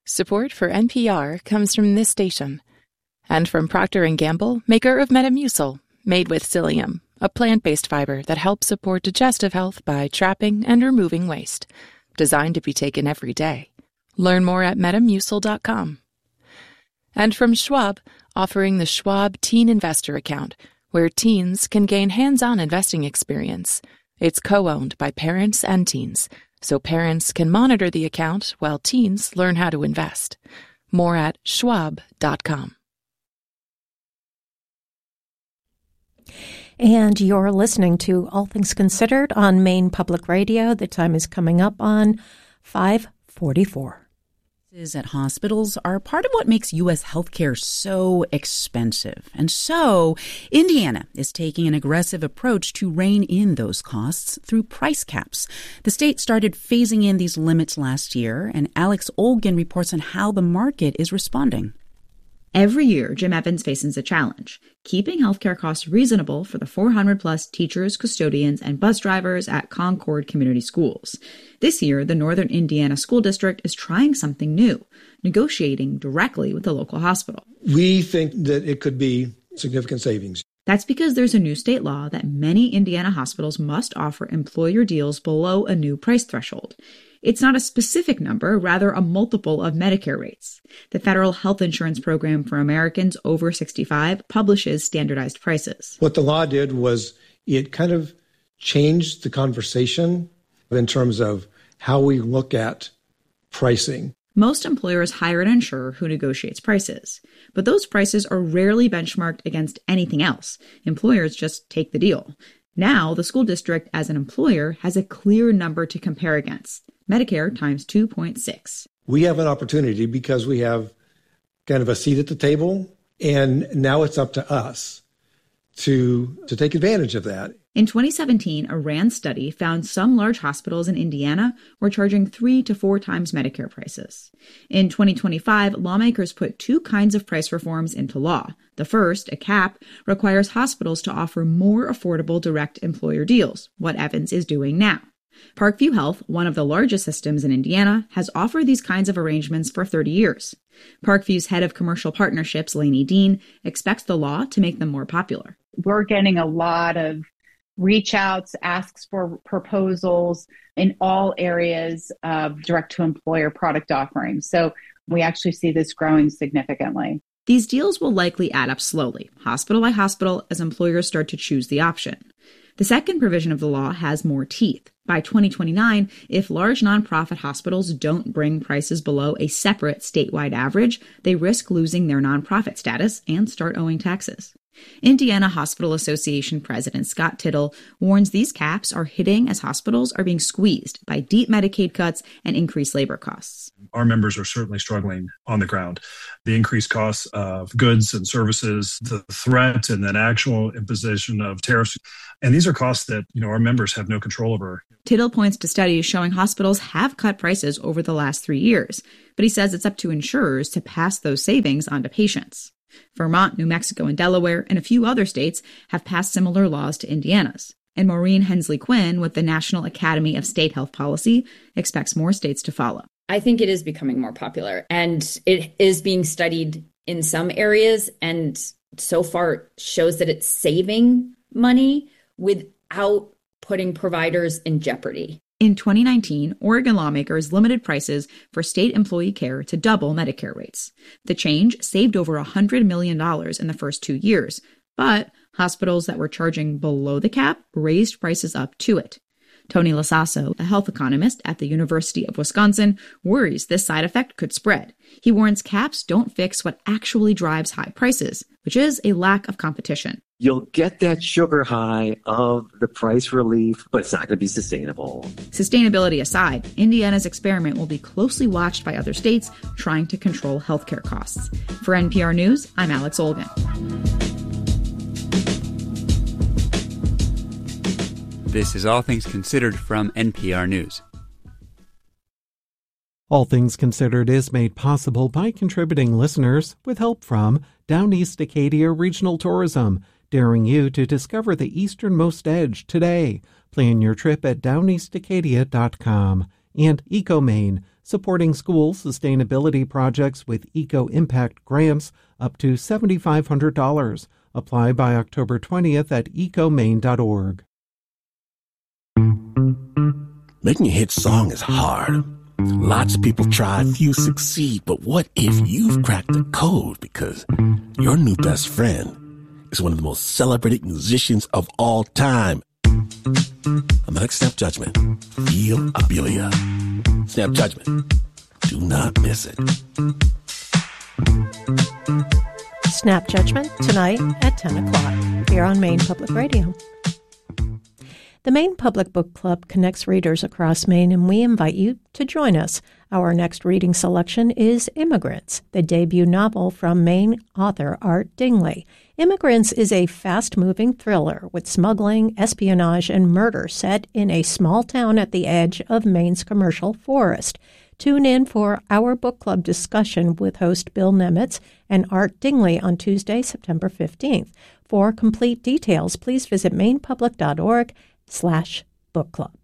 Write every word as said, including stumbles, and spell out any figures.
Support for N P R comes from this station and from Procter and Gamble, maker of Metamucil, made with psyllium, a plant-based fiber that helps support digestive health by trapping and removing waste. Designed to be taken every day. Learn more at metamucil dot com. And from Schwab, offering the Schwab Teen Investor Account, where teens can gain hands-on investing experience. It's co-owned by parents and teens, so parents can monitor the account while teens learn how to invest. More at schwab dot com. And you're listening to All Things Considered on Maine Public Radio. The time is coming up on five forty-four. At hospitals are part of what makes U S healthcare so expensive. And so Indiana is taking an aggressive approach to rein in those costs through price caps. The state started phasing in these limits last year, and Alex Olgin reports on how the market is responding. Every year, Jim Evans faces a challenge, keeping healthcare costs reasonable for the four hundred plus teachers, custodians, and bus drivers at Concord Community Schools. This year, the Northern Indiana School District is trying something new, negotiating directly with the local hospital. We think that it could be significant savings. That's because there's a new state law that many Indiana hospitals must offer employer deals below a new price threshold. It's not a specific number, rather a multiple of Medicare rates. The Federal Health Insurance Program for Americans over sixty-five publishes standardized prices. What the law did was it kind of changed the conversation in terms of how we look at pricing. Most employers hire an insurer who negotiates prices, but those prices are rarely benchmarked against anything else. Employers just take the deal. Now, the school district, as an employer, has a clear number to compare against. Medicare times two point six. We have an opportunity because we have kind of a seat at the table, and now it's up to us to, to take advantage of that. In twenty seventeen, a RAND study found some large hospitals in Indiana were charging three to four times Medicare prices. In twenty twenty-five, lawmakers put two kinds of price reforms into law. The first, a cap, requires hospitals to offer more affordable direct employer deals, what Evans is doing now. Parkview Health, one of the largest systems in Indiana, has offered these kinds of arrangements for thirty years. Parkview's head of commercial partnerships, Lainey Dean, expects the law to make them more popular. We're getting a lot of reach outs, asks for proposals in all areas of direct-to-employer product offerings. So we actually see this growing significantly. These deals will likely add up slowly, hospital by hospital, as employers start to choose the option. The second provision of the law has more teeth. By twenty twenty-nine, if large nonprofit hospitals don't bring prices below a separate statewide average, they risk losing their nonprofit status and start owing taxes. Indiana Hospital Association President Scott Tittle warns these caps are hitting as hospitals are being squeezed by deep Medicaid cuts and increased labor costs. Our members are certainly struggling on the ground. The increased costs of goods and services, the threat and then actual imposition of tariffs. And these are costs that, you know, our members have no control over. Tittle points to studies showing hospitals have cut prices over the last three years, but he says it's up to insurers to pass those savings on to patients. Vermont, New Mexico, and Delaware, and a few other states have passed similar laws to Indiana's. And Maureen Hensley Quinn with the National Academy of State Health Policy expects more states to follow. I think it is becoming more popular, and it is being studied in some areas, and so far shows that it's saving money without putting providers in jeopardy. In twenty nineteen, Oregon lawmakers limited prices for state employee care to double Medicare rates. The change saved over one hundred million dollars in the first two years, but hospitals that were charging below the cap raised prices up to it. Tony Lasasso, a health economist at the University of Wisconsin, worries this side effect could spread. He warns caps don't fix what actually drives high prices, which is a lack of competition. You'll get that sugar high of the price relief, but it's not going to be sustainable. Sustainability aside, Indiana's experiment will be closely watched by other states trying to control healthcare costs. For N P R News, I'm Alex Olgin. This is All Things Considered from N P R News. All Things Considered is made possible by contributing listeners with help from Down East Acadia Regional Tourism, daring you to discover the easternmost edge today. Plan your trip at down east acadia dot com. And EcoMaine, supporting school sustainability projects with eco-impact grants up to seven thousand five hundred dollars. Apply by October twentieth at eco maine dot org. Making a hit song is hard. Lots of people try, few succeed, but what if you've cracked the code because your new best friend is one of the most celebrated musicians of all time? American Snap Judgment. Feel Abelia. Snap Judgment. Do not miss it. Snap Judgment tonight at ten o'clock here on Maine Public Radio. The Maine Public Book Club connects readers across Maine, and we invite you to join us. Our next reading selection is Immigrants, the debut novel from Maine author Art Dingley. Immigrants is a fast-moving thriller with smuggling, espionage, and murder set in a small town at the edge of Maine's commercial forest. Tune in for our book club discussion with host Bill Nemitz and Art Dingley on Tuesday, September fifteenth. For complete details, please visit mainepublic dot org slash book club.